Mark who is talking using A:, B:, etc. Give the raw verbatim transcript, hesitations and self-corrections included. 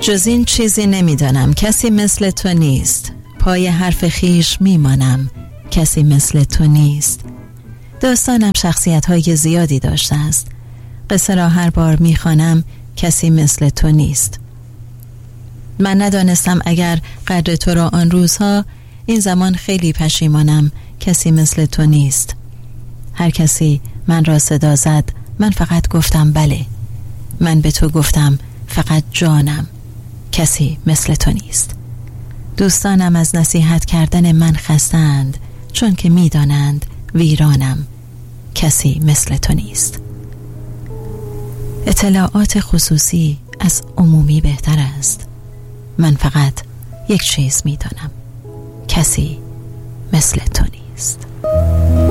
A: جز این چیزی نمیدانم، کسی مثل تو نیست. پای حرف خیش میمانم، کسی مثل تو نیست. داستانم شخصیت های زیادی داشته است. قصه را هر بار میخوانم، کسی مثل تو نیست. من ندانستم اگر قدر تو را آن روزها، این زمان خیلی پشیمانم، کسی مثل تو نیست. هر کسی من را صدا زد، من فقط گفتم بله. من به تو گفتم فقط جانم، کسی مثل تو نیست. دوستانم از نصیحت کردن من خستند، چون که می دانند ویرانم، کسی مثل تو نیست. اطلاعات خصوصی از عمومی بهتر است. من فقط یک چیز می دانم، کسی مثل تو نیست.